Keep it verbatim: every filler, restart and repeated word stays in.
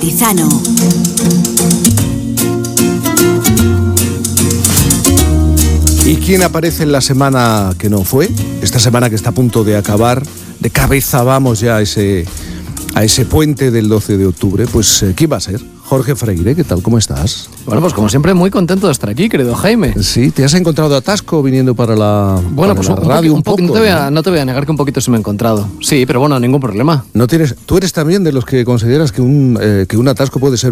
Antizano. ¿Y quién aparece en la semana que no fue? Esta semana que está a punto de acabar, de cabeza vamos ya a ese, a ese puente del doce de octubre. Pues, ¿quién va a ser? Jorge Freire, ¿qué tal? ¿Cómo estás? Bueno, pues como siempre, muy contento de estar aquí, querido Jaime. Sí, ¿te has encontrado atasco viniendo para la, bueno, para pues la un radio poco, un poco? No te, voy a, no te voy a negar que un poquito se me ha encontrado. Sí, pero bueno, ningún problema. No tienes, ¿tú eres también de los que consideras que un, eh, que un atasco puede ser